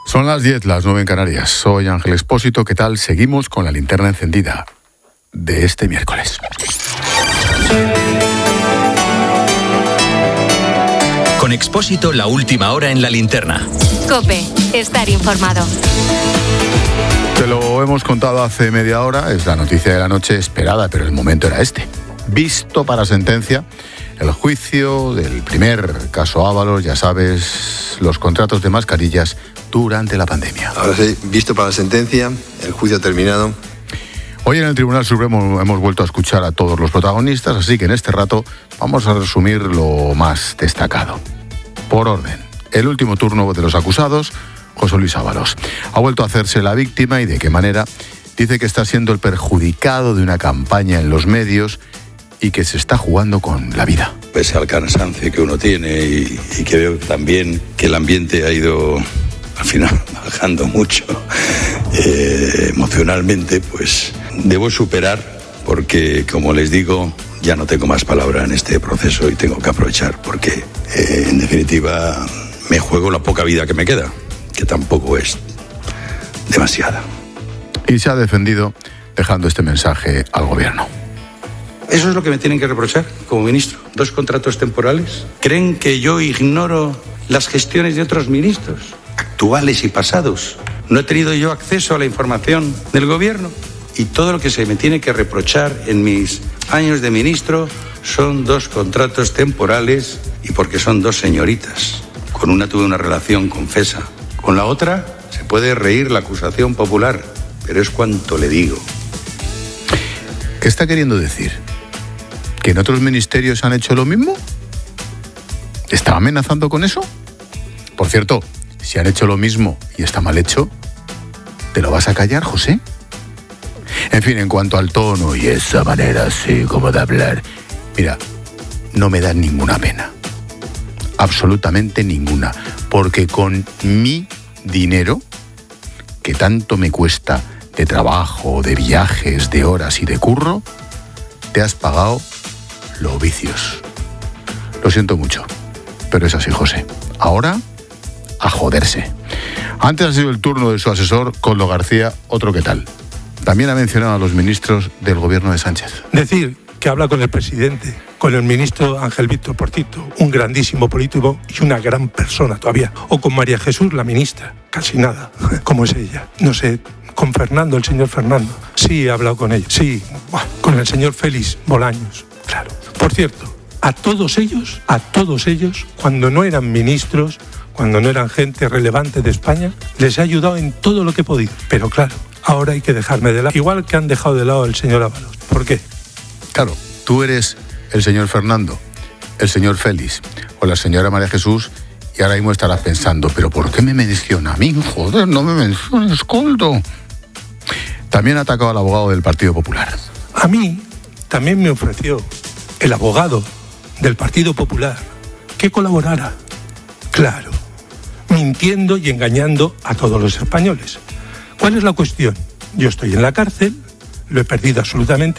Son las 10, las 9 en Canarias. Soy Ángel Expósito. ¿Qué tal? Seguimos con la linterna encendida de este miércoles. Con Expósito, la última hora en la linterna. COPE, estar informado. Te lo hemos contado hace media hora. Es la noticia de la noche esperada, pero el momento era este. Visto para sentencia el juicio del primer caso Ábalos, ya sabes, los contratos de mascarillas durante la pandemia. Ahora sí, visto para la sentencia, el juicio ha terminado. Hoy en el Tribunal Supremo hemos vuelto a escuchar a todos los protagonistas, así que en este rato vamos a resumir lo más destacado. Por orden, el último turno de los acusados, José Luis Ábalos. Ha vuelto a hacerse la víctima y de qué manera. Dice que está siendo el perjudicado de una campaña en los medios y que se está jugando con la vida. Pese al cansancio que uno tiene y que veo también que el ambiente ha ido al final bajando mucho emocionalmente, pues debo superar porque, como les digo, ya no tengo más palabra en este proceso y tengo que aprovechar porque, en definitiva, me juego la poca vida que me queda, que tampoco es demasiada. Y se ha defendido dejando este mensaje al gobierno. Eso es lo que me tienen que reprochar como ministro. 2 contratos temporales. ¿Creen que yo ignoro las gestiones de otros ministros, actuales y pasados? ¿No he tenido yo acceso a la información del gobierno? Y todo lo que se me tiene que reprochar en mis años de ministro son 2 contratos temporales y porque son 2 señoritas. Con una tuve una relación confesa. Con la otra se puede reír la acusación popular, pero es cuanto le digo. ¿Qué está queriendo decir? ¿Que en otros ministerios han hecho lo mismo? ¿Está amenazando con eso? Por cierto, si han hecho lo mismo y está mal hecho, ¿te lo vas a callar, José? En fin, en cuanto al tono y esa manera así como de hablar, mira, no me da ninguna pena. Absolutamente ninguna. Porque con mi dinero, que tanto me cuesta de trabajo, de viajes, de horas y de curro, te has pagado los vicios. Lo siento mucho, pero es así, José. Ahora, a joderse. Antes ha sido el turno de su asesor, Koldo García, otro que tal. También ha mencionado a los ministros del gobierno de Sánchez. Decir que habla con el presidente, con el ministro Ángel Víctor Portito, un grandísimo político y una gran persona todavía. O con María Jesús, la ministra, casi nada, como es ella. No sé, con Fernando, el señor Fernando. Sí, he hablado con ella. Sí, con el señor Félix Bolaños, claro. Por cierto, a todos ellos, cuando no eran ministros, cuando no eran gente relevante de España, les he ayudado en todo lo que he podido. Pero claro, ahora hay que dejarme de lado. Igual que han dejado de lado al señor Ábalos. ¿Por qué? Claro, tú eres el señor Fernando, el señor Félix o la señora María Jesús y ahora mismo estarás pensando, ¿pero por qué me menciona a mí? Joder, no me menciones, Koldo. También ha atacado al abogado del Partido Popular. A mí también me ofreció el abogado del Partido Popular que colaborara. Claro, mintiendo y engañando a todos los españoles. ¿Cuál es la cuestión? Yo estoy en la cárcel, lo he perdido absolutamente.